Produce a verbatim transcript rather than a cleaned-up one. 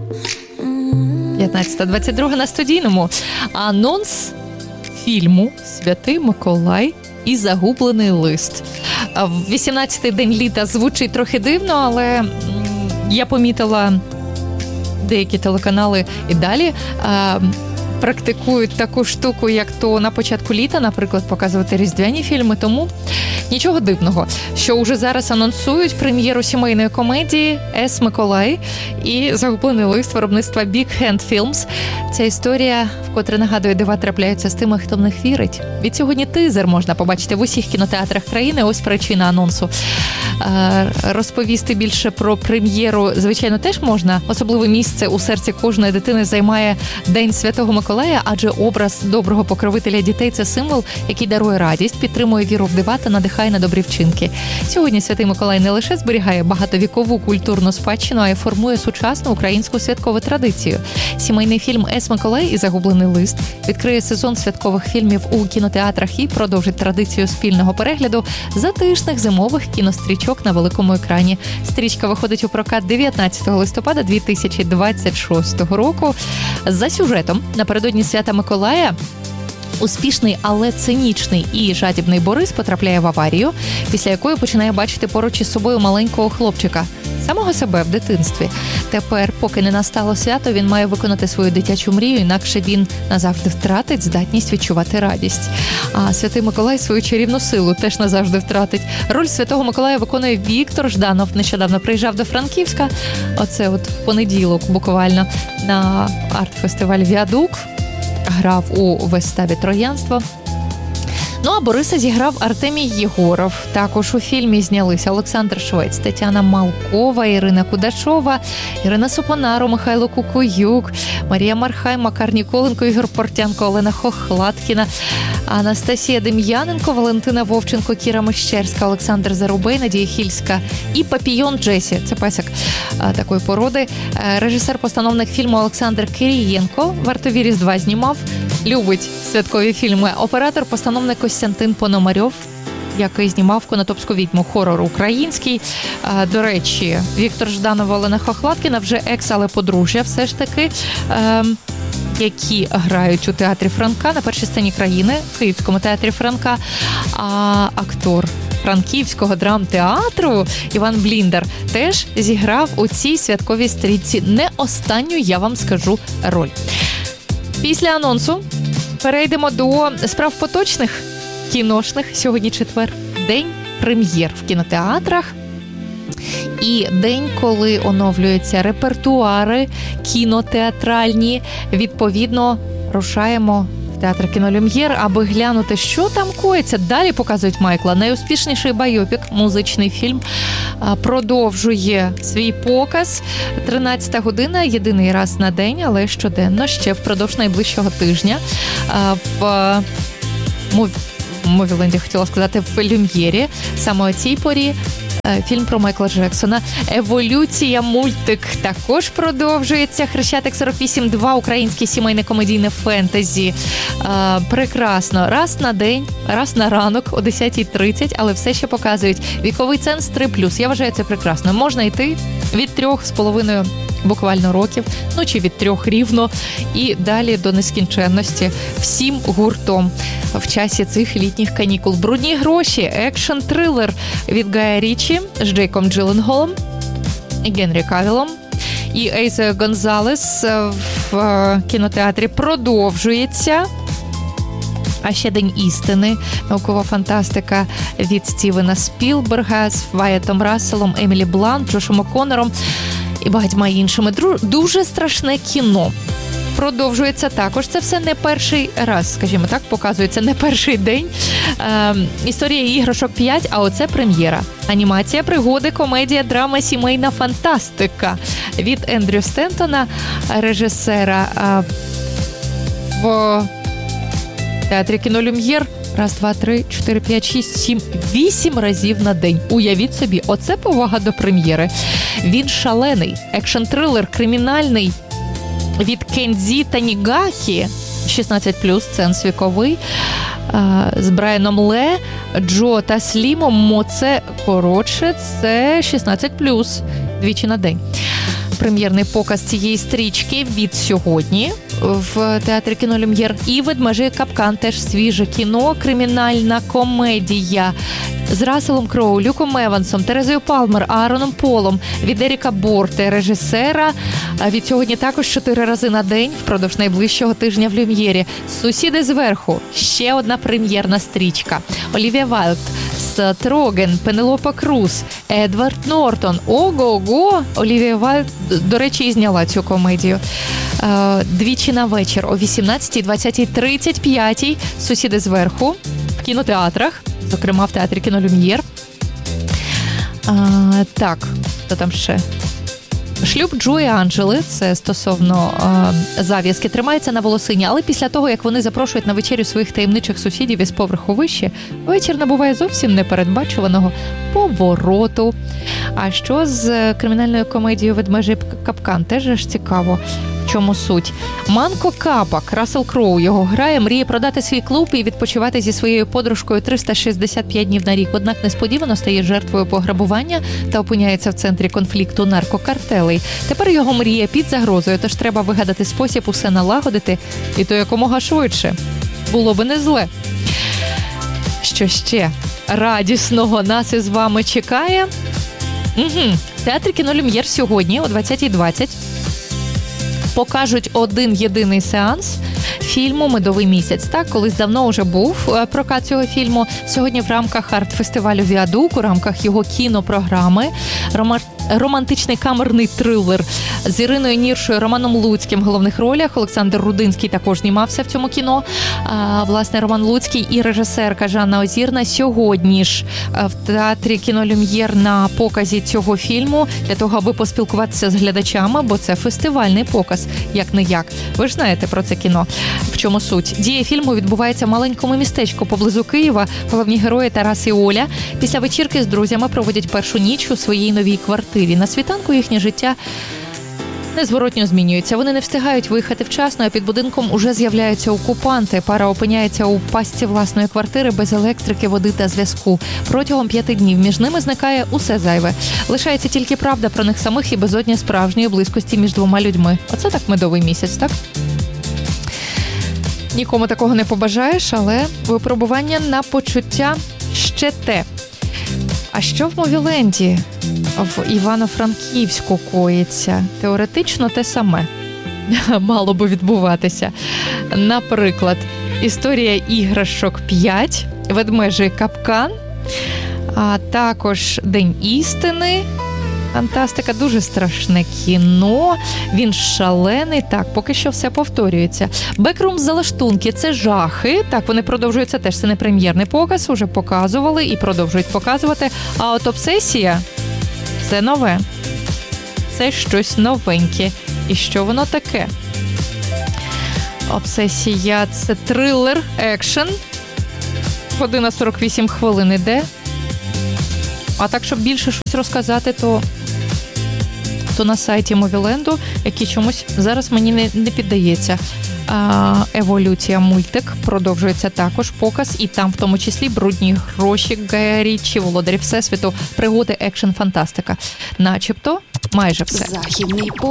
п'ятнадцята двадцять два на студійному. Анонс фільму «Святий Миколай і загублений лист». вісімнадцятий день літа звучить трохи дивно, але я помітила, деякі телеканали і далі а, практикують таку штуку, як то на початку літа, наприклад, показувати різдвяні фільми, тому нічого дивного, що уже зараз анонсують прем'єру сімейної комедії «С. Миколай» і загублений лист виробництва Big Hand Films. Ця історія вкотре нагадує, дива трапляються з тими, хто в них вірить. Від сьогодні тизер можна побачити в усіх кінотеатрах країни. Ось причина анонсу. Розповісти більше про прем'єру, звичайно, теж можна. Особливе місце у серці кожної дитини займає День Святого Миколая, адже образ доброго покровителя дітей – це символ, який дарує радість, підтримує віру в дива та надихає на добрі вчинки. Сьогодні Святий Миколай не лише зберігає багатовікову культурну спадщину, а й формує сучасну українську святкову традицію. Сімейний фільм «С. Миколай і загублений лист» відкриє сезон святкових фільмів у кінотеатрах і продовжить традицію спільного перегляду затишних зимових кінострічок на великому екрані. Стрічка виходить у прокат дев'ятнадцятого листопада дві тисячі двадцять шостого року. За сюжетом, напередодні Свята Миколая успішний, але цинічний і жадібний Борис потрапляє в аварію, після якої починає бачити поруч із собою маленького хлопчика, самого себе в дитинстві. Тепер, поки не настало свято, він має виконати свою дитячу мрію, інакше він назавжди втратить здатність відчувати радість. А Святий Миколай свою чарівну силу теж назавжди втратить. Роль Святого Миколая виконує Віктор Жданов. Нещодавно приїжджав до Франківська, оце от в понеділок буквально, на арт-фестиваль «Віадук». Грав у виставі «Троянство». Ну, а Бориса зіграв Артемій Єгоров. Також у фільмі знялися Олександр Швець, Тетяна Малкова, Ірина Кудашова, Ірина Сопонаро, Михайло Кукуюк, Марія Мархай, Макар Ніколенко, Ігор Портянко, Олена Хохлаткіна, Анастасія Дем'яненко, Валентина Вовченко, Кіра Мещерська, Олександр Зарубей, Надія Хільська і Папійон Джесі. Це песик такої породи. Режисер-постановник фільму Олександр Кирієнко. «Вартові Різдва» знімав. Любить святкові фільми. Оператор-постановник Костянтин Пономарьов, який знімав «Конотопську відьму», хорор український. До речі, Віктор Жданов, Олена Хохлаткіна вже екс, але подружжя все ж таки, які грають у театрі Франка на першій сцені країни, в Київському театрі Франка. А актор Франківського драмтеатру Іван Бліндер теж зіграв у цій святковій стрічці не останню, я вам скажу, роль. Після анонсу перейдемо до справ поточних, кіношних. Сьогодні четвер, день прем'єр в кінотеатрах. І день, коли оновлюються репертуари кінотеатральні. Відповідно, рушаємо в театр «Кіно Люм'єр», аби глянути, що там коїться. Далі показують Майкла. Найуспішніший байопік, музичний фільм, продовжує свій показ. тринадцята година, єдиний раз на день, але щоденно, ще впродовж найближчого тижня. В Мовіленді, хотіла сказати, в Люм'єрі. Саме о цій порі фільм про Майкла Джексона. Еволюція, мультик також продовжується. Хрещатик сорок вісім два, українське сімейне комедійне фентезі. Е, прекрасно. Раз на день, раз на ранок о десята тридцять, але все ще показують. Віковий ценз три плюс. Я вважаю це прекрасно. Можна йти від трьох з половиною буквально років, ну чи від трьох рівно, і далі до нескінченності. Всім гуртом в часі цих літніх канікул. «Брудні гроші», екшн-трилер від Гая Річі з Джейком Джилленхолом і Генрі Кавілом. І Ейза Гонзалес в кінотеатрі продовжується. А ще «День істини», наукова фантастика від Стівена Спілберга з Вайетом Расселом, Емілі Блант, Джошем О'Коннором і багатьма іншими. Дуже страшне кіно. Продовжується також. Це все не перший раз, скажімо так, показується не перший день. Е, історія іграшок п'ять, а оце прем'єра. Анімація, пригоди, комедія, драма, сімейна фантастика від Ендрю Стентона, режисера. Е, в театрі «Кіно Люм'єр» раз, два, три, чотири, п'ять, шість, сім, вісім разів на день. Уявіть собі, оце повага до прем'єри. Він шалений, екшн-трилер, кримінальний від Кензі Танігахі, шістнадцять плюс, ценз віковий, з Брайаном Ле, Джо та Слімом. Це, коротше, це шістнадцять плюс, двічі на день. прем'єрний показ цієї стрічки від сьогодні в театрі кіно «Люм'єр». І «Ведмежий капкан» теж свіже кіно, кримінальна комедія з Расселом Кроу, Люком Евансом, Терезою Палмер, Аароном Полом, від Еріка Борте, режисера. Від сьогодні також чотири рази на день впродовж найближчого тижня в «Люм'єрі». «Сусіди зверху» – ще одна прем'єрна стрічка. Олівія Вайлд, Сет Роген, Пенелопа Круз, Едвард Нортон. Ого-го! Олівія Вайлд, до речі, і зняла цю комедію. Двічі на вечір о вісімнадцятій, двадцятій, тридцять п'ятій. «Сусіди зверху» в кінотеатрах, зокрема в театрі кіно «Люм'єр». А, так, хто там ще? Шлюб Джо і Анджели, це стосовно е, зав'язки, тримається на волосині, але після того, як вони запрошують на вечерю своїх таємничих сусідів із поверху вище, вечір набуває зовсім непередбачуваного повороту. А що з кримінальною комедією «Ведмежий капкан»? Теж ж цікаво. В чому суть? Манко Капак, Рассел Кроу його грає, мріє продати свій клуб і відпочивати зі своєю подружкою триста шістдесят п'ять днів на рік. Однак несподівано стає жертвою пограбування та опиняється в центрі конфлікту наркокартелей. Тепер його мрія під загрозою, тож треба вигадати спосіб усе налагодити, і то якомога швидше. Було би не зле. Що ще радісного нас із вами чекає? Угу. В театрі кіно «Люм'єр» сьогодні о двадцятій двадцять покажуть один єдиний сеанс фільму «Медовий місяць». Так, колись давно вже був прокат цього фільму. Сьогодні в рамках арт-фестивалю «Віадук», у рамках його кінопрограми, роман... романтичний камерний трилер з Іриною Ніршою, Романом Луцьким в головних ролях. Олександр Рудинський також знімався в цьому кіно. А, власне, Роман Луцький і режисерка Жанна Озірна сьогодні ж в театрі кіно «Люм'єр» на показі цього фільму для того, аби поспілкуватися з глядачами, бо це фестивальний показ, як-не-як. Ви ж знаєте про це кіно. В чому суть? Дія фільму відбувається в маленькому містечку поблизу Києва. Головні герої Тарас і Оля після вечірки з друзями проводять першу ніч у своїй новій квартирі. На світанку їхнє життя незворотньо змінюється. Вони не встигають виїхати вчасно, а під будинком уже з'являються окупанти. Пара опиняється у пастці власної квартири без електрики, води та зв'язку. Протягом п'яти днів між ними зникає усе зайве. Лишається тільки правда про них самих і безодня справжньої близькості між двома людьми. Оце так медовий місяць, так? Нікому такого не побажаєш, але випробування на почуття ще те. А що в Мовіленді в Івано-Франківську коїться? Теоретично те саме мало би відбуватися. Наприклад, історія іграшок п'ять, «Ведмежий капкан», а також «День істини». Фантастика, дуже страшне кіно, він шалений, так, поки що все повторюється. «Бекрум залаштунки» – це жахи, так, вони продовжуються теж, це не прем'єрний показ, уже показували і продовжують показувати. А от «Обсесія» – це нове, це щось новеньке. І що воно таке? «Обсесія» – це трилер, екшен, година сорок вісім хвилин іде. А так, щоб більше щось розказати, то, то на сайті Мовіленду, який чомусь зараз мені не, не піддається. А, «Еволюція» мультик, продовжується також показ, і там в тому числі «Брудні гроші» Гая Річчі, «Володарі Всесвіту», пригоди, екшен, фантастика. Начебто майже все. Західний